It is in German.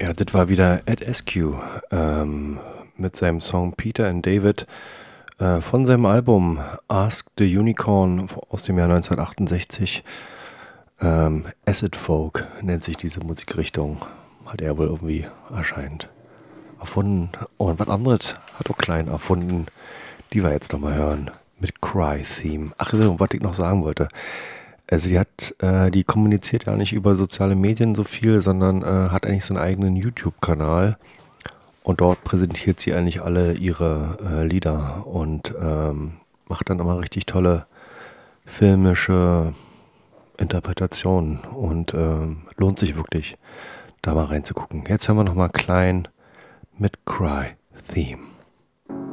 Ja, das war wieder Ed Askew mit seinem Song Peter and David von seinem Album Ask the Unicorn aus dem Jahr 1968. Acid Folk nennt sich diese Musikrichtung, hat er wohl irgendwie erscheint. Erfunden. Und was anderes hat auch Klein erfunden, die wir jetzt nochmal hören. Mit Cry Theme. Ach so, was ich noch sagen wollte. Also die kommuniziert ja nicht über soziale Medien so viel, sondern hat eigentlich so einen eigenen YouTube-Kanal. Und dort präsentiert sie eigentlich alle ihre Lieder und macht dann immer richtig tolle filmische Interpretationen. Und lohnt sich wirklich, da mal reinzugucken. Jetzt haben wir nochmal Klein mit Cry Theme.